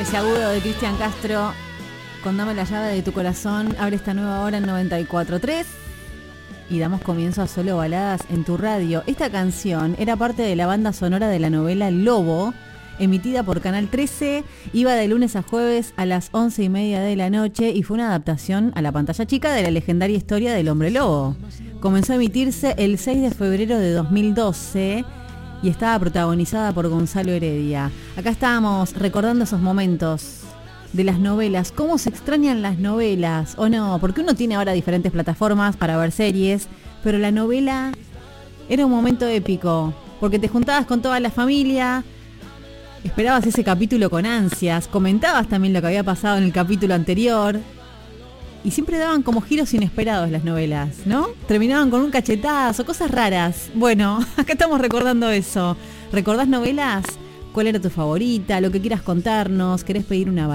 Ese agudo de Cristian Castro, con Dame la llave de tu corazón, abre esta nueva hora en 94.3 y damos comienzo a Solo Baladas en tu radio. Esta canción era parte de la banda sonora de la novela El Lobo, emitida por Canal 13, iba de lunes a jueves a las 11:30 de la noche y fue una adaptación a la pantalla chica de la legendaria historia del Hombre Lobo. Comenzó a emitirse el 6 de febrero de 2012 y estaba protagonizada por Gonzalo Heredia. Acá estábamos recordando esos momentos de las novelas. ¿Cómo se extrañan las novelas? ¿O no? Porque uno tiene ahora diferentes plataformas para ver series, pero la novela era un momento épico, porque te juntabas con toda la familia, esperabas ese capítulo con ansias, comentabas también lo que había pasado en el capítulo anterior, y siempre daban como giros inesperados las novelas, ¿no? Terminaban con un cachetazo, cosas raras. Bueno, acá estamos recordando eso. ¿Recordás novelas? ¿Cuál era tu favorita? Lo que quieras contarnos. ¿Querés pedir una